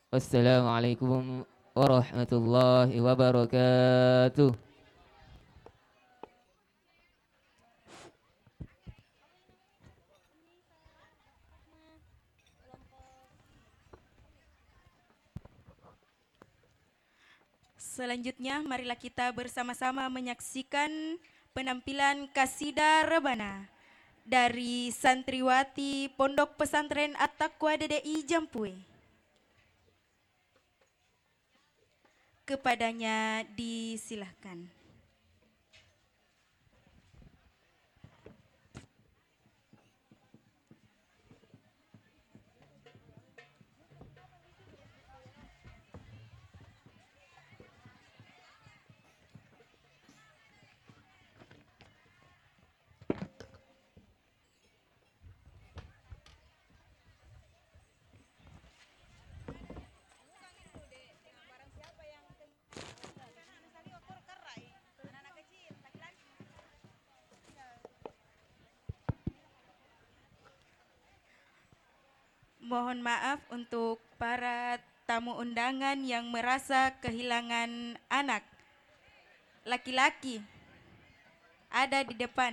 Wassalamualaikum warahmatullahi wabarakatuh. Selanjutnya, marilah kita bersama-sama menyaksikan penampilan Kasida Rebana dari Santriwati Pondok Pesantren At-Taqwa DDI Jampue. Kepadanya disilahkan. Mohon maaf untuk para tamu undangan yang merasa kehilangan anak laki-laki ada di depan.